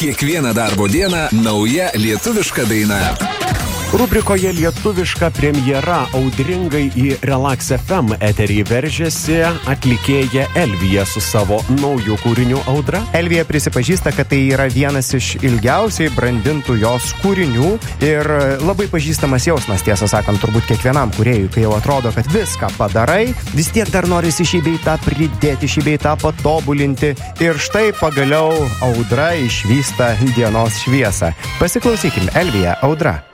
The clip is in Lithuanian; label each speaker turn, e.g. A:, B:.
A: Kiekvieną darbo dieną nauja lietuviška daina.
B: Rubrikoje lietuviška premjera audringai į Relax FM eterį veržėsi atlikėja Elvija su savo nauju kūriniu Audra.
C: Elvija prisipažįsta, kad tai yra vienas iš ilgiausiai brandintų jos kūrinių ir labai pažįstamas jausmas, tiesą sakant, turbūt kiekvienam kūrėjui, kai jau atrodo, kad viską padarai, vis tiek dar norisi šį bei tą pridėti, šį bei tą patobulinti ir štai pagaliau Audra išvysta dienos šviesą. Pasiklausykim, Elvija, Audra.